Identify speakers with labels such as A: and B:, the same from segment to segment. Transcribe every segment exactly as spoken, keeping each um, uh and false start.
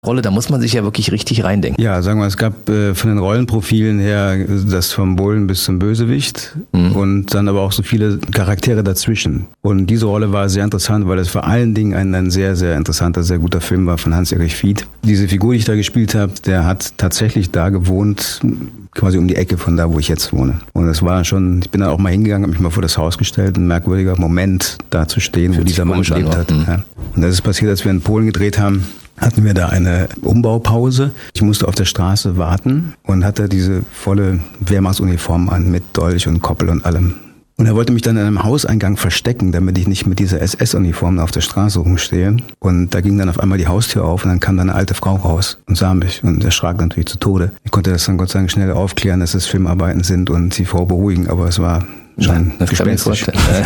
A: Rolle, da muss man sich ja wirklich richtig reindenken.
B: Ja, sagen wir, es gab äh, von den Rollenprofilen her das vom Bullen bis zum Bösewicht mhm. und dann aber auch so viele Charaktere dazwischen. Und diese Rolle war sehr interessant, weil es vor allen Dingen ein, ein sehr, sehr interessanter, sehr guter Film war von Hans-Erich Fied. Diese Figur, die ich da gespielt habe, der hat tatsächlich da gewohnt, quasi um die Ecke von da, wo ich jetzt wohne. Und es war schon, ich bin da auch mal hingegangen, habe mich mal vor das Haus gestellt, ein merkwürdiger Moment da zu stehen, wo dieser Mann gelebt hat. Mhm. Ja. Und das ist passiert, als wir in Polen gedreht haben, hatten wir da eine Umbaupause. Ich musste auf der Straße warten und hatte diese volle Wehrmachtsuniform an mit Dolch und Koppel und allem. Und er wollte mich dann in einem Hauseingang verstecken, damit ich nicht mit dieser S S-Uniform auf der Straße rumstehe. Und da ging dann auf einmal die Haustür auf und dann kam da eine alte Frau raus und sah mich und erschrak natürlich zu Tode. Ich konnte das dann Gott sei Dank schnell aufklären, dass es Filmarbeiten sind und die Frau beruhigen, aber es war schon
A: das gespenstisch.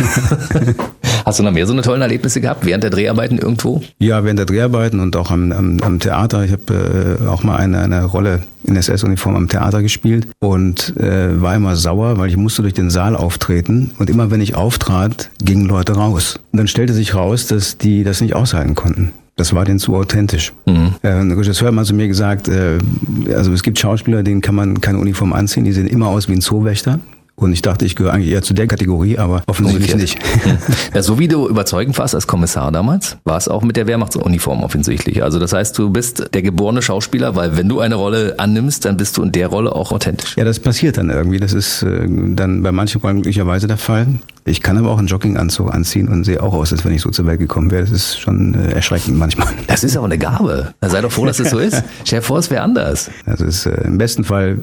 A: Hast du noch mehr so eine tollen Erlebnisse gehabt während der Dreharbeiten irgendwo?
B: Ja, während der Dreharbeiten und auch am, am, am Theater. Ich habe äh, auch mal eine, eine Rolle in S S-Uniform am Theater gespielt und äh, war immer sauer, weil ich musste durch den Saal auftreten und immer wenn ich auftrat, gingen Leute raus. Und dann stellte sich raus, dass die das nicht aushalten konnten. Das war denen zu authentisch. Mhm. Äh, ein Regisseur hat mal zu mir gesagt, äh, also es gibt Schauspieler, denen kann man keine Uniform anziehen, die sehen immer aus wie ein Zoowächter. Und ich dachte, ich gehöre eigentlich eher zu der Kategorie, aber offensichtlich nicht.
A: Ja, so wie du überzeugend warst als Kommissar damals, war es auch mit der Wehrmachtsuniform offensichtlich. Also das heißt, du bist der geborene Schauspieler, weil wenn du eine Rolle annimmst, dann bist du in der Rolle auch authentisch.
B: Ja, das passiert dann irgendwie. Das ist äh, dann bei manchen Rollen glücklicherweise der Fall. Ich kann aber auch einen Jogginganzug anziehen und sehe auch aus, als wenn ich so zur Welt gekommen wäre. Das ist schon äh, erschreckend manchmal.
A: Das ist auch eine Gabe. Da sei doch froh, dass es so ist. Stell dir vor, es wäre anders.
B: Also es ist äh, im besten Fall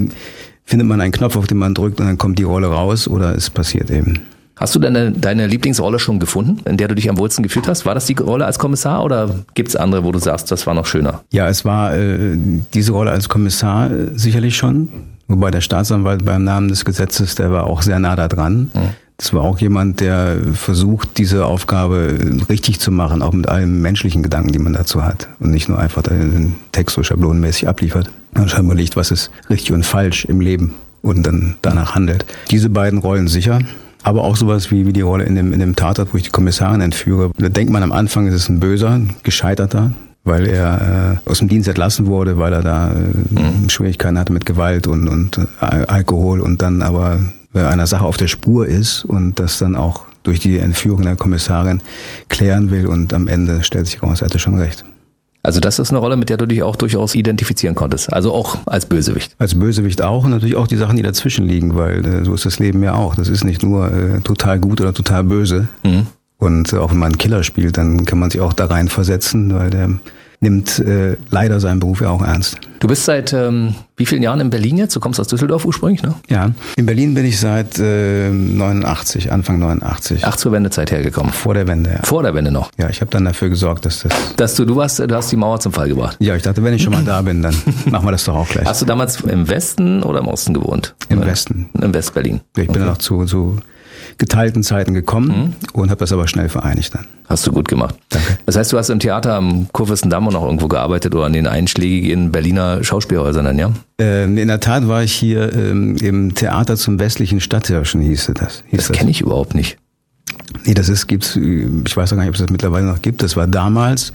B: findet man einen Knopf, auf den man drückt und dann kommt die Rolle raus oder es passiert eben.
A: Hast du deine, deine Lieblingsrolle schon gefunden, in der du dich am wohlsten gefühlt hast? War das die Rolle als Kommissar oder gibt es andere, wo du sagst, das war noch schöner?
B: Ja, es war äh, diese Rolle als Kommissar äh, sicherlich schon. Wobei der Staatsanwalt beim Namen des Gesetzes, der war auch sehr nah da dran. Mhm. Das war auch jemand, der versucht, diese Aufgabe richtig zu machen, auch mit allen menschlichen Gedanken, die man dazu hat. Und nicht nur einfach den Text so schablonenmäßig abliefert. Man schon überlegt, was ist richtig und falsch im Leben und dann danach handelt. Diese beiden Rollen sicher. Aber auch sowas wie, wie die Rolle in dem, in dem Tatort, wo ich die Kommissarin entführe. Da denkt man am Anfang, es ist ein Böser, ein Gescheiterter, weil er äh, aus dem Dienst entlassen wurde, weil er da äh, mhm. Schwierigkeiten hatte mit Gewalt und, und äh, Alkohol und dann aber äh, einer Sache auf der Spur ist und das dann auch durch die Entführung der Kommissarin klären will und am Ende stellt sich raus, er hatte schon recht.
A: Also das ist eine Rolle, mit der du dich auch durchaus identifizieren konntest. Also auch als Bösewicht.
B: Als Bösewicht auch und natürlich auch die Sachen, die dazwischen liegen, weil äh, so ist das Leben ja auch. Das ist nicht nur äh, total gut oder total böse. Mhm. Und äh, auch wenn man einen Killer spielt, dann kann man sich auch da rein versetzen, weil der nimmt äh, leider seinen Beruf ja auch ernst.
A: Du bist seit ähm, wie vielen Jahren in Berlin jetzt? Du kommst aus Düsseldorf ursprünglich, ne?
B: Ja, in Berlin bin ich seit äh, neunundachtzig, Anfang neunundachtzig.
A: Ach, zur Wendezeit hergekommen?
B: Vor der Wende, ja.
A: Vor der Wende noch?
B: Ja, ich habe dann dafür gesorgt, dass das...
A: Dass du, du warst, du hast die Mauer zum Fall gebracht?
B: Ja, ich dachte, wenn ich schon mal da bin, dann machen wir das doch auch gleich.
A: Hast du damals im Westen oder im Osten gewohnt?
B: Im oder? Westen.
A: Im Westberlin?
B: Ich bin okay. dann auch zu... zu geteilten Zeiten gekommen mhm. und habe das aber schnell vereinigt dann.
A: Hast du gut gemacht.
B: Danke.
A: Das heißt, du hast im Theater am Kurfürstendamm und auch irgendwo gearbeitet oder an den einschlägigen Berliner Schauspielhäusern dann, ja?
B: Ähm, in der Tat war ich hier ähm, im Theater zum westlichen Stadthirschen, hieß das. Hieß
A: das kenne ich überhaupt nicht.
B: Nee, das ist, gibt's, ich weiß auch gar nicht, ob es das mittlerweile noch gibt. Das war damals,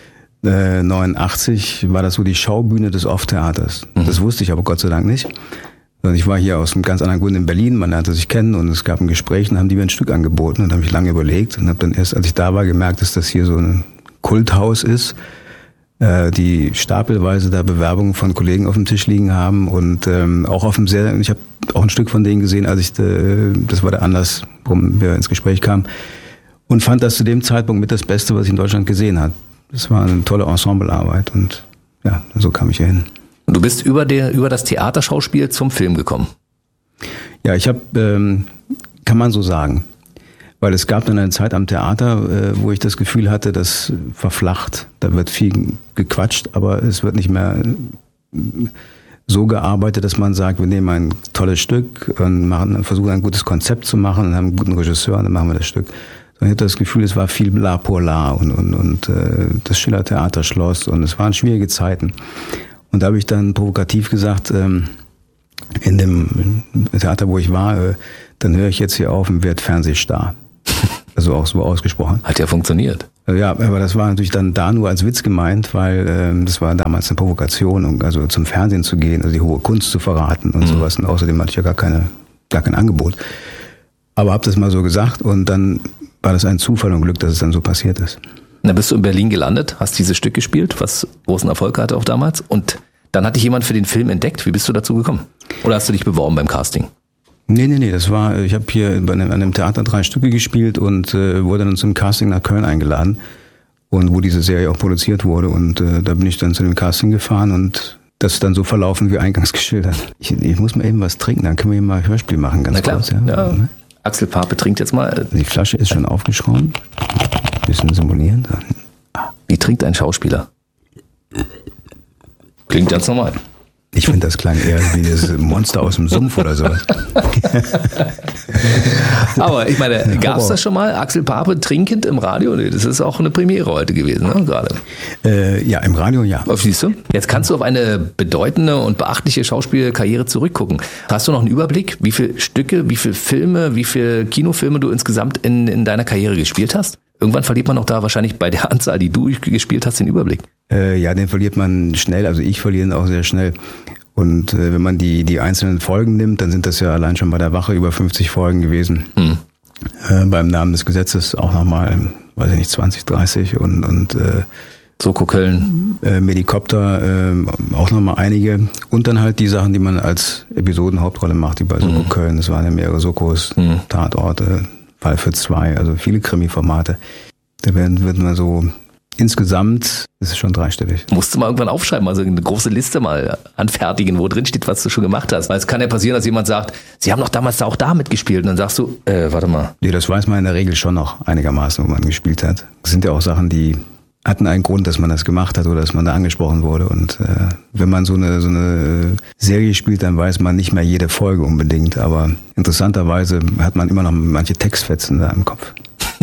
B: äh, neunundachtzig, war das so die Schaubühne des Off-Theaters. Mhm. Das wusste ich aber Gott sei Dank nicht. Ich war hier aus einem ganz anderen Grund in Berlin, man lernte sich kennen und es gab ein Gespräch und haben die mir ein Stück angeboten und habe ich lange überlegt und habe dann erst, als ich da war, gemerkt, dass das hier so ein Kulthaus ist, äh, die stapelweise da Bewerbungen von Kollegen auf dem Tisch liegen haben und ähm, auch auf dem sehr, ich habe auch ein Stück von denen gesehen, als ich, äh, das war der Anlass, warum wir ins Gespräch kamen und fand das zu dem Zeitpunkt mit das Beste, was ich in Deutschland gesehen habe. Das war eine tolle Ensemblearbeit und ja, so kam ich hier hin.
A: Und du bist über, der, über das Theaterschauspiel zum Film gekommen?
B: Ja, ich habe, ähm, kann man so sagen, weil es gab dann eine Zeit am Theater, äh, wo ich das Gefühl hatte, das verflacht. Da wird viel gequatscht, aber es wird nicht mehr so gearbeitet, dass man sagt, wir nehmen ein tolles Stück und machen, versuchen ein gutes Konzept zu machen und haben einen guten Regisseur und dann machen wir das Stück. Ich hatte das Gefühl, es war viel bla pour la und, und, und äh, das Schiller-Theater schloss und es waren schwierige Zeiten. Und da habe ich dann provokativ gesagt, ähm, in dem Theater, wo ich war, äh, dann höre ich jetzt hier auf und werde Fernsehstar. Also auch so ausgesprochen.
A: Hat ja funktioniert.
B: Ja, aber das war natürlich dann da nur als Witz gemeint, weil ähm, das war damals eine Provokation, um also zum Fernsehen zu gehen, also die hohe Kunst zu verraten und mhm. sowas. Und außerdem hatte ich ja gar keine, gar kein Angebot. Aber habe das mal so gesagt und dann war das ein Zufall und Glück, dass es dann so passiert ist.
A: Dann bist du in Berlin gelandet, hast dieses Stück gespielt, was großen Erfolg hatte auch damals. Und dann hat dich jemand für den Film entdeckt. Wie bist du dazu gekommen? Oder hast du dich beworben beim Casting?
B: Nee, nee, nee, das war, ich habe hier bei einem, an einem Theater drei Stücke gespielt und äh, wurde dann zum Casting nach Köln eingeladen und wo diese Serie auch produziert wurde und äh, da bin ich dann zu dem Casting gefahren und das ist dann so verlaufen wie eingangs geschildert. Ich, ich muss mal eben was trinken, dann können wir eben mal ein Hörspiel machen, ganz
A: Na klar.
B: kurz. Ja.
A: Ja. Axel Pape trinkt jetzt mal.
B: Die Flasche ist schon aufgeschraubt, ein bisschen simulieren.
A: Wie trinkt ein Schauspieler? Klingt ganz normal.
B: Ich finde, das klang eher wie das Monster aus dem Sumpf oder sowas.
A: Aber ich meine, gab es das schon mal? Axel Pape trinkend im Radio? Nee, das ist auch eine Premiere heute gewesen, ne? Gerade.
B: Äh, ja, im Radio ja.
A: Oh, siehst du? Jetzt kannst du auf eine bedeutende und beachtliche Schauspielkarriere zurückgucken. Hast du noch einen Überblick, wie viele Stücke, wie viele Filme, wie viele Kinofilme du insgesamt in, in deiner Karriere gespielt hast? Irgendwann verliert man auch da wahrscheinlich bei der Anzahl, die du gespielt hast, den Überblick.
B: Äh, ja, den verliert man schnell, also ich verliere ihn auch sehr schnell. Und äh, wenn man die die einzelnen Folgen nimmt, dann sind das ja allein schon bei der Wache über fünfzig Folgen gewesen. Hm. Äh, beim Namen des Gesetzes auch nochmal, weiß ich nicht, zwanzig, dreißig und, und äh,
A: Soko Köln.
B: Äh, Medikopter, äh, auch nochmal einige. Und dann halt die Sachen, die man als Episodenhauptrolle macht, wie bei Soko hm. Köln. Das waren ja mehrere Sokos, hm. Tatorte, Fall für zwei, also viele Krimi-Formate. Da werden, wird man so insgesamt, ist es schon dreistellig.
A: Musst du mal irgendwann aufschreiben, also eine große Liste mal anfertigen, wo drin steht, was du schon gemacht hast. Weil es kann ja passieren, dass jemand sagt, sie haben doch damals auch da mitgespielt. Und dann sagst du, äh, warte mal.
B: Nee, das weiß man in der Regel schon noch einigermaßen, wo man gespielt hat. Das sind ja auch Sachen, die hatten einen Grund, dass man das gemacht hat oder dass man da angesprochen wurde. Und äh, wenn man so eine so eine Serie spielt, dann weiß man nicht mehr jede Folge unbedingt. Aber interessanterweise hat man immer noch manche Textfetzen da im Kopf.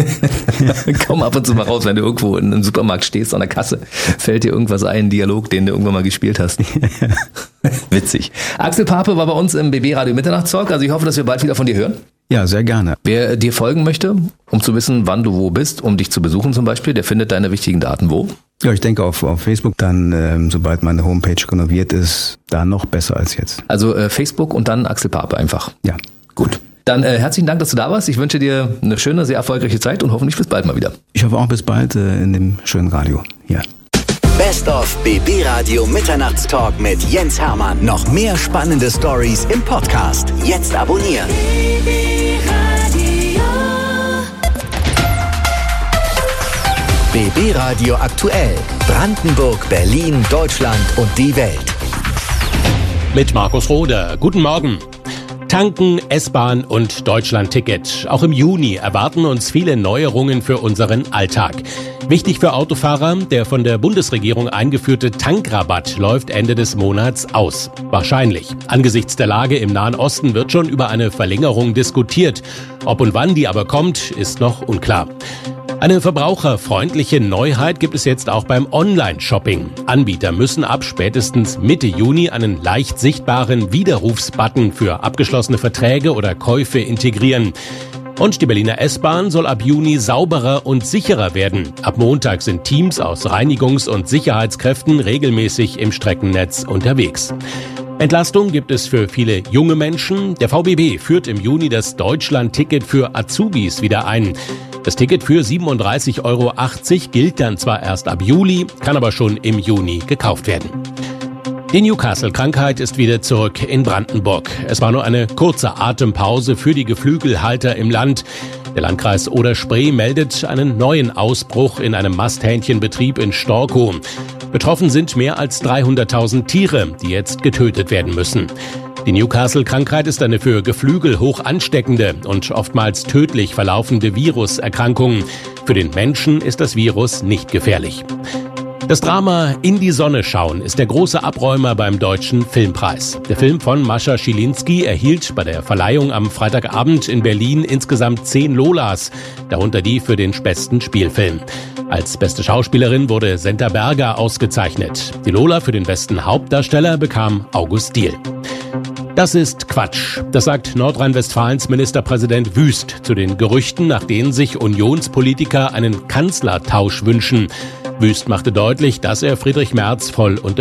A: Komm ab und zu mal raus, wenn du irgendwo in einem Supermarkt stehst an der Kasse, fällt dir irgendwas ein, ein Dialog, den du irgendwann mal gespielt hast. Witzig. Axel Pape war bei uns im B B Radio Mitternachtstalk, also ich hoffe, dass wir bald wieder von dir hören.
B: Ja, sehr gerne.
A: Wer dir folgen möchte, um zu wissen, wann du wo bist, um dich zu besuchen zum Beispiel, der findet deine wichtigen Daten wo?
B: Ja, ich denke auf, auf Facebook, dann ähm, sobald meine Homepage renoviert ist, da noch besser als jetzt.
A: Also äh, Facebook und dann Axel Pape einfach.
B: Ja.
A: Gut. Dann äh, herzlichen Dank, dass du da warst. Ich wünsche dir eine schöne, sehr erfolgreiche Zeit und hoffentlich bis bald mal wieder.
B: Ich hoffe auch bis bald äh, in dem schönen Radio hier.
C: Best of B B Radio Mitternachtstalk mit Jens Hermann. Noch mehr spannende Stories im Podcast. Jetzt abonnieren. B B Radio. B B Radio aktuell. Brandenburg, Berlin, Deutschland und die Welt.
D: Mit Markus Rohde. Guten Morgen. Tanken, S-Bahn und Deutschland-Ticket. Auch im Juni erwarten uns viele Neuerungen für unseren Alltag. Wichtig für Autofahrer, der von der Bundesregierung eingeführte Tankrabatt läuft Ende des Monats aus. Wahrscheinlich. Angesichts der Lage im Nahen Osten wird schon über eine Verlängerung diskutiert. Ob und wann die aber kommt, ist noch unklar. Eine verbraucherfreundliche Neuheit gibt es jetzt auch beim Online-Shopping. Anbieter müssen ab spätestens Mitte Juni einen leicht sichtbaren Widerrufsbutton für abgeschlossene Verträge oder Käufe integrieren. Und die Berliner S-Bahn soll ab Juni sauberer und sicherer werden. Ab Montag sind Teams aus Reinigungs- und Sicherheitskräften regelmäßig im Streckennetz unterwegs. Entlastung gibt es für viele junge Menschen. Der V B B führt im Juni das Deutschland-Ticket für Azubis wieder ein. Das Ticket für siebenunddreißig Euro achtzig gilt dann zwar erst ab Juli, kann aber schon im Juni gekauft werden. Die Newcastle-Krankheit ist wieder zurück in Brandenburg. Es war nur eine kurze Atempause für die Geflügelhalter im Land. Der Landkreis Oder-Spree meldet einen neuen Ausbruch in einem Masthähnchenbetrieb in Storkow. Betroffen sind mehr als dreihunderttausend Tiere, die jetzt getötet werden müssen. Die Newcastle-Krankheit ist eine für Geflügel hoch ansteckende und oftmals tödlich verlaufende Viruserkrankung. Für den Menschen ist das Virus nicht gefährlich. Das Drama In die Sonne schauen ist der große Abräumer beim Deutschen Filmpreis. Der Film von Mascha Schilinski erhielt bei der Verleihung am Freitagabend in Berlin insgesamt zehn Lolas, darunter die für den besten Spielfilm. Als beste Schauspielerin wurde Senta Berger ausgezeichnet. Die Lola für den besten Hauptdarsteller bekam August Diehl. Das ist Quatsch. Das sagt Nordrhein-Westfalens Ministerpräsident Wüst zu den Gerüchten, nach denen sich Unionspolitiker einen Kanzlertausch wünschen. Wüst machte deutlich, dass er Friedrich Merz voll unterstützt.